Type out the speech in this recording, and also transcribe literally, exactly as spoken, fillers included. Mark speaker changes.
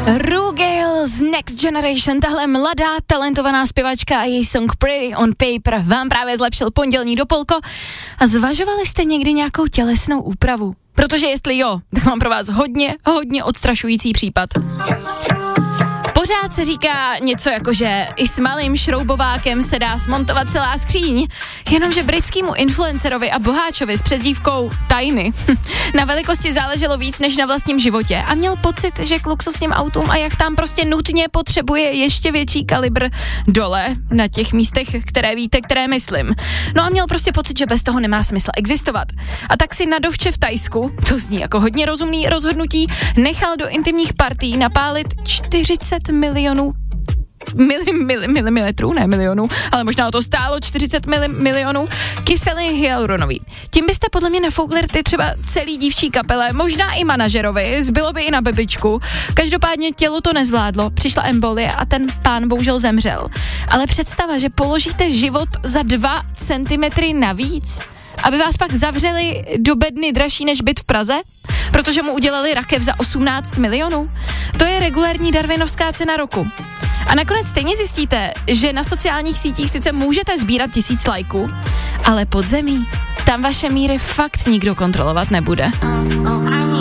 Speaker 1: Rugel z Next Generation, tahle mladá talentovaná zpěvačka a její song Pretty on Paper vám právě zlepšil pondělní dopolko. A zvažovali jste někdy nějakou tělesnou úpravu? Protože jestli jo, tak mám pro vás hodně, hodně odstrašující případ. Pořád se říká něco jako, že i s malým šroubovákem se dá smontovat celá skříň, jenomže britskému influencerovi a boháčovi s přezdívkou Tiny na velikosti záleželo víc než na vlastním životě a měl pocit, že k luxusním autům a jachtám prostě nutně potřebuje ještě větší kalibr dole na těch místech, které víte, které myslím. No a měl prostě pocit, že bez toho nemá smysl existovat. A tak si na dovče v Thajsku, to zní jako hodně rozumný rozhodnutí, nechal do intimních partí napálit čtyřicet milionů mili, mili, milimetrů, ne milionů, ale možná to stálo čtyřicet mili, milionů kyseliny hyaluronový. Tím byste podle mě nafoukli ty třeba celý dívčí kapele, možná i manažerovi, zbylo by i na bebičku. Každopádně tělo to nezvládlo, přišla embolie a ten pán bohužel zemřel. Ale představa, že položíte život za dva centimetry navíc, aby vás pak zavřeli do bedny dražší než byt v Praze, protože mu udělali rakev za osmnáct milionů. To je regulérní darwinovská cena roku. A nakonec stejně zjistíte, že na sociálních sítích sice můžete sbírat tisíc lajků, ale pod zemí tam vaše míry fakt nikdo kontrolovat nebude.